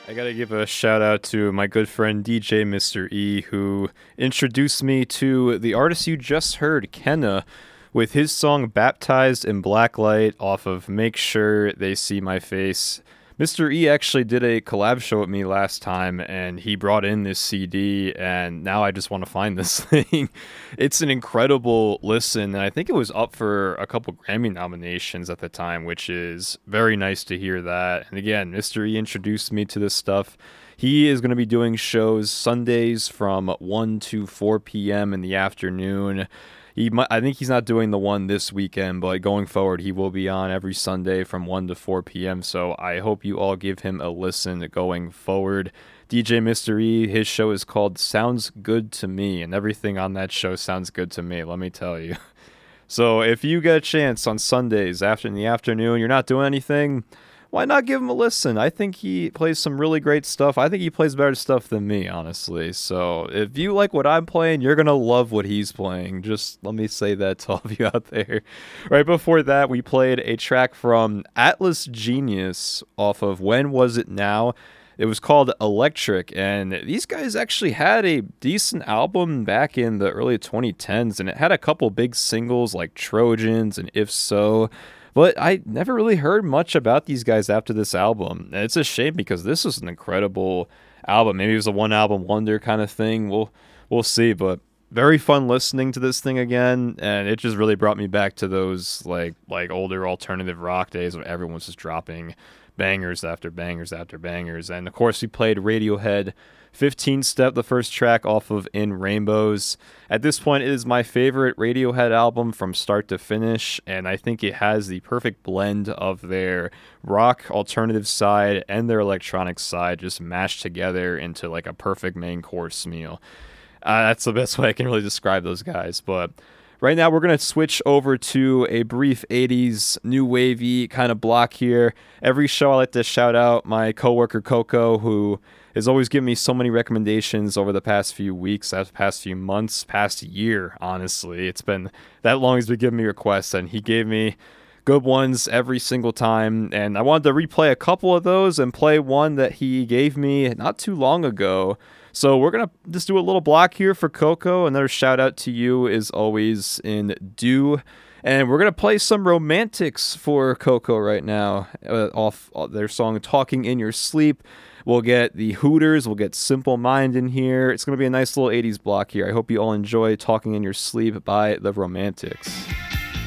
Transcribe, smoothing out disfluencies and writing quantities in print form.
I gotta give a shout out to my good friend DJ Mr. E, who introduced me to the artist you just heard, Kenna, with his song Baptized in Blacklight off of Make Sure They See My Face. Mr. E actually did a collab show with me last time, and he brought in this CD, and now I just want to find this thing. It's an incredible listen, and I think it was up for a couple Grammy nominations at the time, which is very nice to hear that. And again, Mr. E introduced me to this stuff. He is going to be doing shows Sundays from 1 to 4 p.m. in the afternoon. I think he's not doing the one this weekend, but going forward, he will be on every Sunday from 1 to 4 p.m. So I hope you all give him a listen going forward. DJ Mr. E, his show is called Sounds Good to Me, and everything on that show sounds good to me, let me tell you. So if you get a chance on Sundays in the afternoon, you're not doing anything, why not give him a listen? I think he plays some really great stuff. I think he plays better stuff than me, honestly. So if you like what I'm playing, you're going to love what he's playing. Just let me say that to all of you out there. Right before that, we played a track from Atlas Genius off of When Was It Now? It was called Electric, and these guys actually had a decent album back in the early 2010s, and it had a couple big singles like Trojans and If So. But I never really heard much about these guys after this album. And it's a shame because this was an incredible album. Maybe it was a one album wonder kind of thing. We'll see. But very fun listening to this thing again, and it just really brought me back to those like older alternative rock days when everyone was just dropping bangers after bangers after bangers. And of course, we played Radiohead 15 Step, the first track off of In Rainbows. At this point, it is my favorite Radiohead album from start to finish, and I think it has the perfect blend of their rock alternative side and their electronic side just mashed together into like a perfect main course meal. That's the best way I can really describe those guys. But right now, we're going to switch over to a brief 80s new wavy kind of block here. Every show, I like to shout out my coworker Coco, who has always given me so many recommendations over the past few weeks, past few months, past year, honestly. It's been that long he's been giving me requests, and he gave me good ones every single time. And I wanted to replay a couple of those and play one that he gave me not too long ago. So we're going to just do a little block here for Coco. Another shout out to you is always in due. And we're going to play some Romantics for Coco right now off their song Talking in Your Sleep. We'll get the Hooters. We'll get Simple Mind in here. It's going to be a nice little 80s block here. I hope you all enjoy Talking in Your Sleep by the Romantics.